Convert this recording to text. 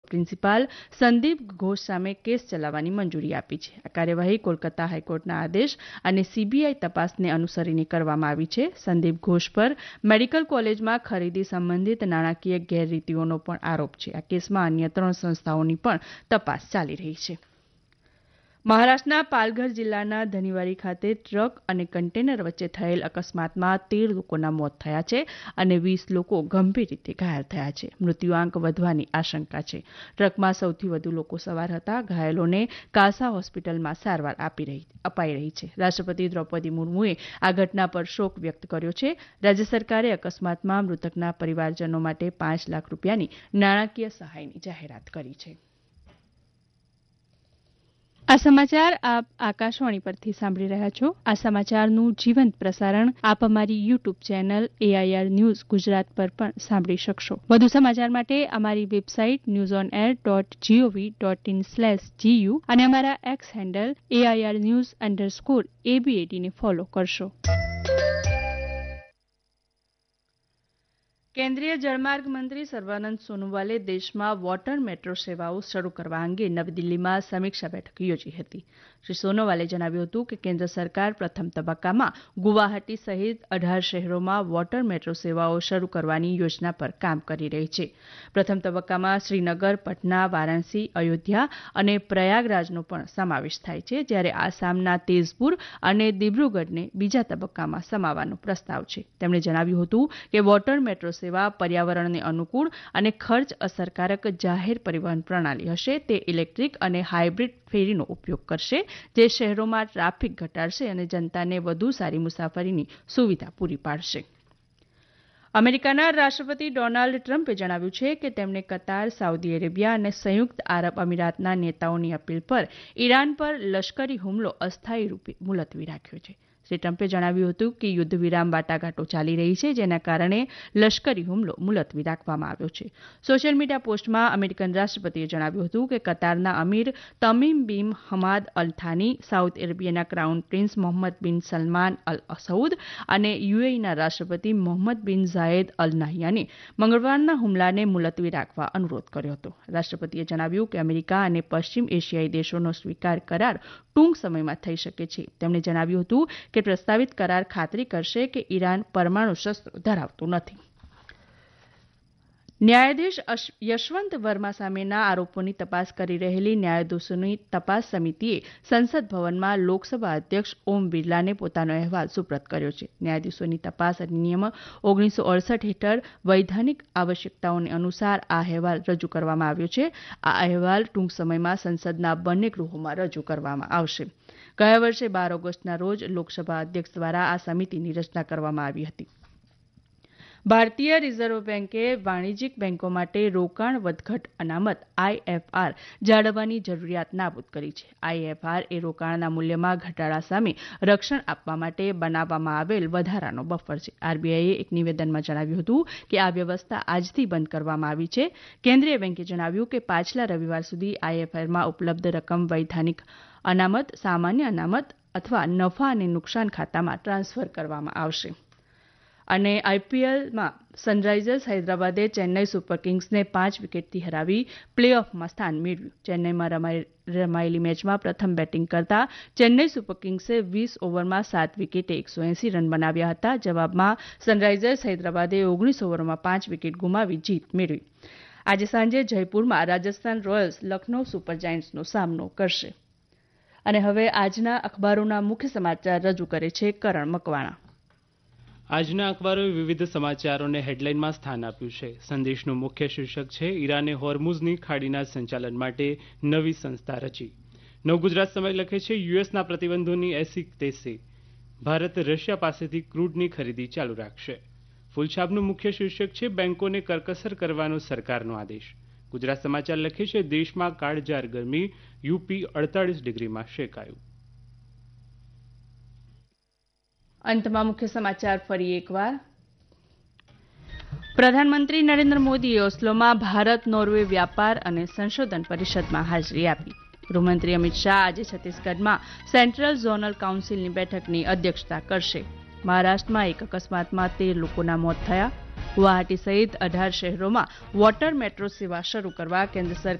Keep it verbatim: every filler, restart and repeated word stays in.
Principal Sandeep ઘોષ સામે case ચલાવવાની મંજૂરી આપી છે. આ કાર્યવાહી કોલકાતા હાઈકોર્ટના આદેશ અને સીબીઆઈ તપાસને અનુસરીને કરવામાં આવી છે. સંદીપ ઘોષ પર મેડિકલ કોલેજમાં ખરીદી સંબંધિત નાણાકીય ગેરરીતિઓનો પણ આરોપ છે. આ કેસમાં અન્ય ત્રણ સંસ્થાઓની પણ તપાસ ચાલી રહી છે. મહારાષ્ટ્રના પાલઘર જિલ્લાના ધનીવારી ખાતે ટ્રક અને કન્ટેનર વચ્ચે થયેલ અકસ્માતમાં તેર લોકોના મોત થયા છે અને વીસ લોકો ગંભીર રીતે ઘાયલ થયા છે. મૃત્યુઆંક વધવાની આશંકા છે. ટ્રકમાં સૌથી વધુ લોકો સવાર હતા. ઘાયલોને કાસા હોસ્પિટલમાં સારવાર આપી રહી અપાઈ રહી છે. રાષ્ટ્રપતિ દ્રૌપદી મુર્મુએ આ ઘટના પર શોક વ્યક્ત કર્યો છે. રાજ્ય સરકારે અકસ્માતમાં મૃતકના પરિવારજનો માટે પાંચ લાખ રૂપિયાની નાણાકીય સહાયની જાહેરાત કરી છે. આ સમાચાર આપ આકાશવાણી પરથી સાંભળી રહ્યા છો. આ સમાચારનું જીવંત પ્રસારણ આપ અમારી YouTube channel AIR news Gujarat પર પણ સાંભળી શકશો. વધુ સમાચાર માટે અમારી website news on air dot GOV dot in slash GU અને અમારા x handle AIR news underscore એબીએટીને follow કરશો. કેન્દ્રીય જળમાર્ગ મંત્રી સર્વાનંદ સોનોવાલે દેશમાં વોટર મેટ્રો સેવાઓ શરૂ કરવા અંગે નવી દિલ્હીમાં સમીક્ષા બેઠક યોજી હતી. શ્રી સોનોવાલે જણાવ્યું હતું કે કેન્દ્ર સરકાર પ્રથમ તબક્કામાં ગુવાહાટી સહિત અઢાર શહેરોમાં વોટર મેટ્રો સેવાઓ શરૂ કરવાની યોજના પર કામ કરી રહી છે. પ્રથમ તબક્કામાં શ્રીનગર, પટના, વારાણસી, અયોધ્યા અને પ્રયાગરાજનો પણ સમાવેશ થાય છે, જ્યારે આસામના તેઝપુર અને દિબ્રુગઢને બીજા તબક્કામાં સમાવવાનો પ્રસ્તાવ છે. તેમણે જણાવ્યું હતું કે વોટર મેટ્રો સેવા પર્યાવરણને અનુકૂળ અને ખર્ચ અસરકારક જાહેર પરિવહન પ્રણાલી હશે. તે ઇલેક્ટ્રિક અને હાઇબ્રિડ ફેરીનો ઉપયોગ કરશે, જે શહેરોમાં ટ્રાફિક ઘટાડશે અને જનતાને વધુ સારી મુસાફરીની સુવિધા પૂરી પાડશે. અમેરિકાના રાષ્ટ્રપતિ ડોનાલ્ડ ટ્રમ્પે જણાવ્યું છે કે તેમણે કતાર, સાઉદી અરેબિયા અને સંયુક્ત આરબ અમીરાતના નેતાઓની અપીલ પર ઈરાન પર લશ્કરી હુમલો અસ્થાયી રૂપે મુલતવી રાખ્યો છે. શ્રી ટ્રમ્પે જણાવ્યું હતું કે યુદ્ધ વિરામ વાટાઘાટો ચાલી રહી છે, જેના કારણે લશ્કરી હુમલો મુલતવી રાખવામાં આવ્યો છે. સોશિયલ મીડિયા પોસ્ટમાં અમેરિકન રાષ્ટ્રપતિએ જણાવ્યું હતું કે કતારના અમીર તમીમ બિન હમાદ અલ થાની, સાઉદી અરેબિયાના ક્રાઉન પ્રિન્સ મોહમ્મદ બિન સલમાન અલ સઉદ અને યુએઈના રાષ્ટ્રપતિ મોહમ્મદ બિન ઝાયેદ અલ નહયાને મંગળવારના હુમલાને મુલતવી રાખવા અનુરોધ કર્યો હતો. રાષ્ટ્રપતિએ જણાવ્યું કે અમેરિકા અને પશ્ચિમ એશિયાઈ દેશોનો સ્વીકાર કરાર ટૂંક સમયમાં થઈ શકે છે. તેમણે જણાવ્યું હતું કે પ્રસ્તાવિત કરાર ખાતરી કરશે કે ઈરાન પરમાણુ શસ્ત્રો ધરાવતું નથી. ન્યાયાધીશ યશવંત વર્મા સામેના આરોપોની તપાસ કરી રહેલી ન્યાયાધીશોની તપાસ સમિતિએ સંસદ ભવનમાં લોકસભા અધ્યક્ષ ઓમ બિરલાને પોતાનો અહેવાલ સુપ્રત કર્યો છે. ન્યાયાધીશોની તપાસ અધિનિયમ ઓગણીસો અડસઠ હેઠળ વૈધાનિક આવશ્યકતાઓને અનુસાર આ અહેવાલ રજૂ કરવામાં આવ્યો છે. આ અહેવાલ ટૂંક સમયમાં સંસદના બંને ગૃહોમાં રજૂ કરવામાં આવશે. ગયા વર્ષે બાર ઓગસ્ટના રોજ લોકસભા અધ્યક્ષ દ્વારા આ સમિતિની રચના કરવામાં આવી હતી. ભારતીય રિઝર્વ બેન્કે વાણિજ્યિક બેન્કો માટે રોકાણ વધઘટ અનામત આઈએફઆર જાળવવાની જરૂરિયાત નાબૂદ કરી છે. આઈએફઆર એ રોકાણના મૂલ્યમાં ઘટાડા સામે રક્ષણ આપવા માટે બનાવવામાં આવેલ વધારાનો બફર છે. આરબીઆઈએ એક નિવેદનમાં જણાવ્યું હતું કે આ વ્યવસ્થા આજથી બંધ કરવામાં આવી છે. કેન્દ્રીય બેન્કે જણાવ્યું કે પાછલા રવિવાર સુધી આઈએફઆરમાં ઉપલબ્ધ રકમ વૈધાનિક અનામત, સામાન્ય અનામત અથવા નફા અને નુકસાન ખાતામાં ટ્રાન્સફર કરવામાં આવશે. અને આઈપીએલમાં સનરાઇઝર્સ હૈદરાબાદે ચેન્નઈ સુપર કિંગ્સને પાંચ વિકેટથી હરાવી પ્લે ઓફમાં સ્થાન મેળવ્યું. ચેન્નઈમાં રમાયેલી મેચમાં પ્રથમ બેટિંગ કરતા ચેન્નઈ સુપર કિંગ્સે વીસ ઓવરમાં સાત વિકેટે એકસો એંસી રન બનાવ્યા હતા. જવાબમાં સનરાઇઝર્સ હૈદરાબાદે ઓગણીસ ઓવરમાં પાંચ વિકેટ ગુમાવી જીત મેળવી. આજે સાંજે જયપુરમાં રાજસ્થાન રોયલ્સ લખનૌ સુપર જાયન્ટ્સનો સામનો કરશે. અને હવે આજના અખબારોના મુખ્ય સમાચાર રજૂ કરે છે કરણ મકવાણા. આજના અખબારોએ વિવિધ સમાચારોને હેડલાઇનમાં સ્થાન આપ્યું છે. સંદેશનું મુખ્ય શીર્ષક છે ઈરાને હોર્મુઝની ખાડીના સંચાલન માટે નવી સંસ્થા રચી. નવ ગુજરાત સમય લખે છે યુએસના પ્રતિબંધોની એસી તેસી. ભારત રશિયા પાસેથી ક્રૂડની ખરીદી ચાલુ રાખશે. ફૂલછાપનું મુખ્ય શીર્ષક છે બેન્કોને કરકસર કરવાનો સરકારનો આદેશ. ગુજરાત સમાચાર લખે છે દેશમાં કાળઝાળ ગરમી, યુપી અડતાલીસ ડિગ્રીમાં શેકાયું. અંતમાં મુખ્ય સમાચાર ફરી એકવાર. પ્રધાનમંત્રી નરેન્દ્ર મોદીએ ઓસ્લોમાં ભારત નોર્વે વ્યાપાર અને સંશોધન પરિષદમાં હાજરી આપી. ગૃહમંત્રી અમિત શાહ આજે છત્તીસગઢમાં સેન્ટ્રલ ઝોનલ કાઉન્સિલની બેઠકની અધ્યક્ષતા કરશે. મહારાષ્ટ્રમાં એક અકસ્માતમાં તેર લોકોના મોત થયા. ગુવાહાટી સહિત અઢાર શહેરોમાં વોટર મેટ્રો સેવા શરૂ કરવા કેન્દ્ર સરકાર